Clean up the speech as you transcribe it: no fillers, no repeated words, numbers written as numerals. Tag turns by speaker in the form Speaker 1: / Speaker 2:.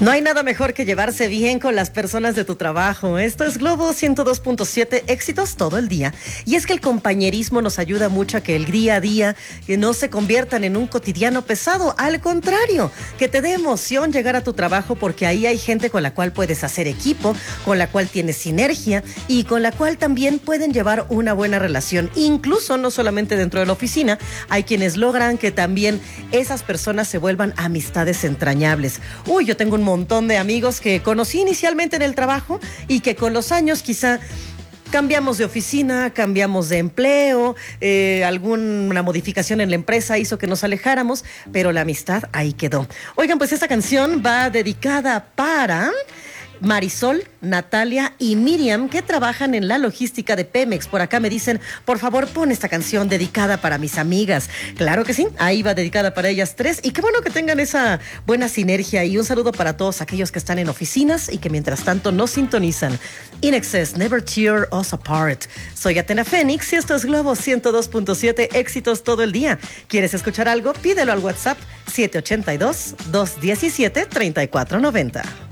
Speaker 1: No hay nada mejor que llevarse bien con las personas de tu trabajo. Esto es Globo 102.7, éxitos todo el día. Y es que el compañerismo nos ayuda mucho a que el día a día que no se conviertan en un cotidiano pesado. Al contrario, que te dé emoción llegar a tu trabajo porque ahí hay gente con la cual puedes hacer equipo, con la cual tienes sinergia y con la cual también pueden llevar una buena relación. Incluso no solamente dentro de la oficina, hay quienes logran que también esas personas se vuelvan amistades entrañables. Yo tengo un montón de amigos que conocí inicialmente en el trabajo y que con los años quizá cambiamos de oficina, cambiamos de empleo, alguna modificación en la empresa hizo que nos alejáramos, pero la amistad ahí quedó. Oigan, pues esta canción va dedicada para Marisol, Natalia y Miriam, que trabajan en la logística de Pemex. Por acá me dicen, por favor, pon esta canción dedicada para mis amigas. Claro que sí, ahí va dedicada para ellas tres. Y qué bueno que tengan esa buena sinergia. Y un saludo para todos aquellos que están en oficinas y que mientras tanto nos sintonizan. In Excess, Never Tear Us Apart. Soy Atena Fénix y esto es Globo 102.7, éxitos todo el día. ¿Quieres escuchar algo? Pídelo al WhatsApp 782-217-3490.